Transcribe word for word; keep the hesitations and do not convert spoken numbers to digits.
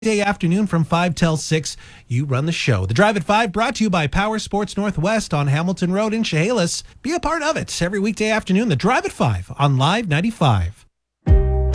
Day afternoon from five till six, you run the show. The Drive at five brought to you by Power Sports Northwest on Hamilton Road in Chehalis. Be a part of it every weekday afternoon. The Drive at five on Live ninety-five.